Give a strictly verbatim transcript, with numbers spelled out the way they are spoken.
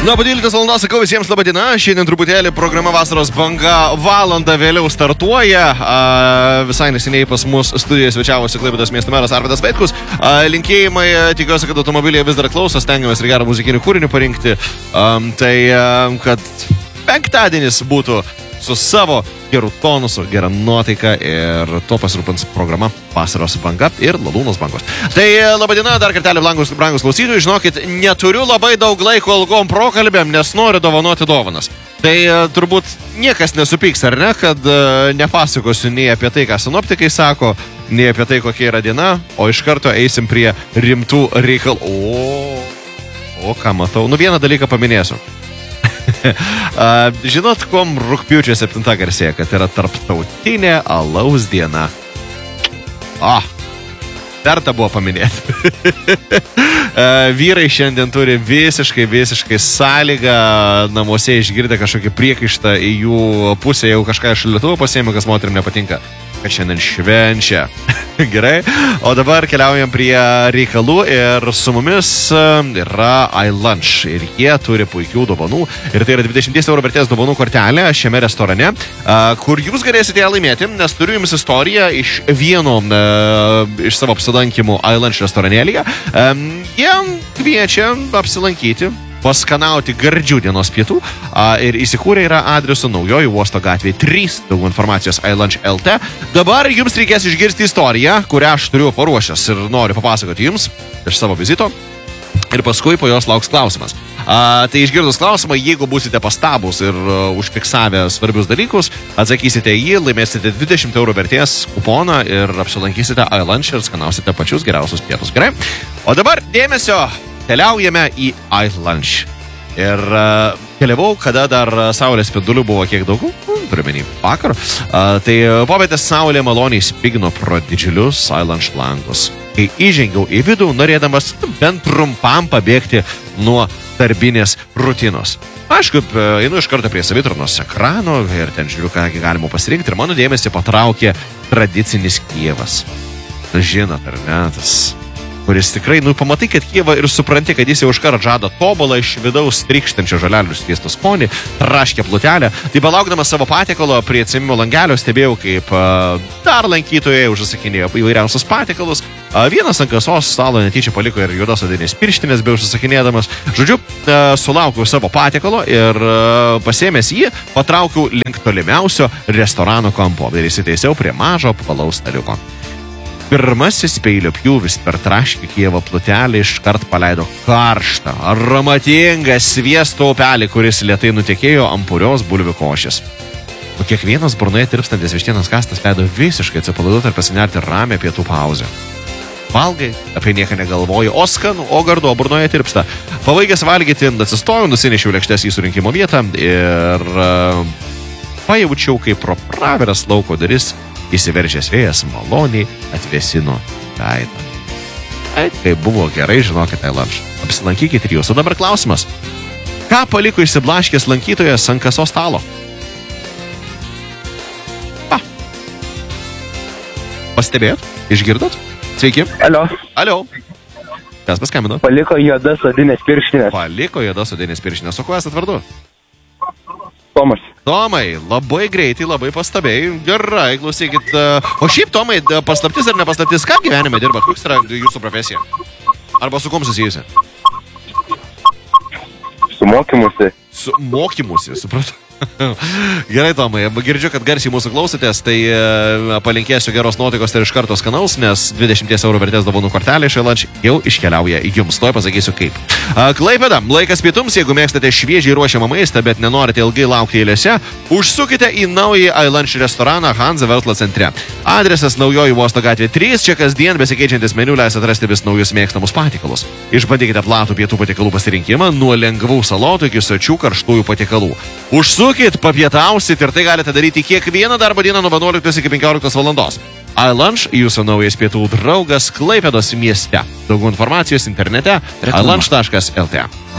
Nuo dvyliktos valandos sakau visiems laba diena. Šiandien truputėlį programa Vasaros banga valandą vėliau startuoja. A, visai neseniai pas mus studijoje svečiavosi Klaipėdos miesto meras Arvydas Vaitkus. A, linkėjimai, tikiuosi, kad automobilyje vis dar klauso, stengiamės ir gerą muzikinį kūrinį parinkti. A, tai, a, kad penktadienis būtų su savo gerų tonusu, gerą nuotaiką ir to pasirūpins programa Vasaros banga ir Ladūnos bangos. Tai laba diena, dar kartelį brangus, brangus klausytojai, žinokit, neturiu labai daug laiko ilgom prokalbėm, nes noriu dovanoti dovanas. Tai turbūt niekas nesupyks, ar ne, kad nepasakosiu nei apie tai, ką sinoptikai sako, nei apie tai, kokia yra diena, o iš karto eisim prie rimtų reikalų. O, o ką matau? Nu, vieną dalyką paminėsiu. Žinot, kuom rugpjūčio septinta garsėja, kad yra tarptautinė alaus diena. O, verta buvo paminėti. Vyrai šiandien turi visiškai, visiškai sąlygą namuose išgirdę kažkokį priekaištą į jų pusę, jau kažką iš šaldytuvo pasiėmė, kas moterim nepatinka, kad šiandien švenčia. Gerai, o dabar keliaujam prie reikalų ir su mumis yra iLunch ir jie turi puikių dovanų ir tai yra dvidešimt eurų vertės dovanų kortelė šiame restorane, kur jūs galėsite ją laimėti, nes turiu jums istoriją iš vieno iš savo apsilankymų iLunch restoranėlyje. Jie kviečia apsilankyti, paskanauti gardžių dienos pietų a, ir įsikūrė yra adresu Naujoji uosto gatvė trys, daug informacijos iLunch L T. Dabar jums reikės išgirsti istoriją, kurią aš turiu paruošęs ir noriu papasakoti jums iš savo vizito ir paskui po jos lauks klausimas. A, tai išgirdus klausimą, jeigu būsite pastabus ir uh, užfiksavę svarbius dalykus, atsakysite jį, laimėsite dvidešimt eurų vertės kuponą ir apsilankysite iLunch ir skanausite pačius geriausius pietus. Gerai? O dabar dėmesio! Keliaujame į iLunch. Ir uh, keliavau, kada dar saulės spindulių buvo kiek daugiau, turiu menį vakar. Uh, tai popietės saulė maloniai spigino pro didžiulius iLunch langus. Kai įžengiau į vidų, norėdamas bent trumpam pabėgti nuo darbinės rutinos. Aišku, einu iš karto prie savitarnos ekrano ir ten žiūriu, ką galima pasirinkti. Ir mano dėmesį patraukė tradicinis Kijevas. Žinot, ar ne, tas... kuris tikrai, nu, pamatai, kad Kijevą ir supranti, kad jis jau iškart žada tobulą iš vidaus trykštančio žolelių sviesto skonį, traškę plutelę. Tai belaukdamas savo patiekalo prie atsiėmimo langelio stebėjau, kaip uh, dar lankytojai užsisakinėjo įvairiausius patiekalus. Uh, vienas ant kasos stalo netyčia paliko ir juodos odinės pirštinės be užsisakinėdamas. Žodžiu, uh, sulaukiau savo patiekalo ir uh, pasiėmęs jį, patraukiau link tolimiausio restorano kampo ir įsiteisiau prie mažo apvalaus staliuko. Pirmasis peilio pjūvis per traškį Kijevo plutelį iškart paleido karštą, aromatingą sviesto upelį, kuris lėtai nutekėjo ant purios bulvių košės. O kiekvienas burnoje tirpstantis vištienos kastas leido visiškai atsipalaiduoti ir pasinerti ramią pietų pauzę. Valgai, apie nieką negalvoju, o skanu, o gardu, o burnoje tirpsta. Pavaigęs valgyti, atsistojau, nusinešiau lėkštes į surinkimo vietą ir uh, pajaučiau, kaip pro praviras lauko duris įsiveržęs vėjas maloniai atvėsino veidą. Ai, kai buvo gerai, žinokite, iLunch. Apsilankykite ir jūs. O dabar klausimas. Ką paliko išsiblaškęs lankytojas ant kasos stalo? Pa. Pastebėjot? Išgirdot? Sveiki. Alio. Alio. Kas paskambino? Paliko juodas odinės pirštinės. Paliko juodas odinės pirštinės. O kuo esat vardu? Tomas. Tomai, labai greitai, labai pastabiai. Gerai, klausykit. O šiaip, Tomai, paslaptis ar nepaslaptis, ką gyvenime dirbat? Koks yra jūsų profesija? Arba su kom susijusi? Su mokymusi. Su mokymusi, supratau. Gerai, Tomai, girdžiu, kad garsiai mūsų klausotės, tai e, palinkėsiu geros nuotaikos ir iš karto skanaus, nes dvidešimt eurų vertės dovanų kortelė iš iLunch jau iškeliauja jums. Tuoj pasakysiu kaip. A, Klaipėda, laikas pietums, jeigu mėgstate šviežiai ruošiamą maistą, bet nenorite ilgai laukti eilėse, užsukite į naują iLunch restoraną Hansa verslo centre. Adresas Naujoji uosto gatvė trys, čia kasdien besikeičiantis meniu leis atrasti vis naujus mėgstamus patiekalus. Išbandykite platų pietų patiekalų pasirinkimą nuo lengvų salotų iki sočių karštųjų patiekalų. Užsukit, papietausit ir tai galite daryti kiekvieną darbo dieną nuo vienuoliktos iki penkioliktos valandos. iLunch, jūsų naujas pietų draugas Klaipėdos mieste. Daugiau informacijos internete iLunch taškas L T.